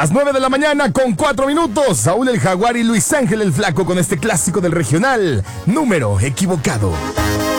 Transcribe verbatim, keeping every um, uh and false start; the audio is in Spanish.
Las nueve de la mañana con cuatro minutos. Saúl el Jaguar y Luis Ángel el Flaco con este clásico del regional. Número equivocado.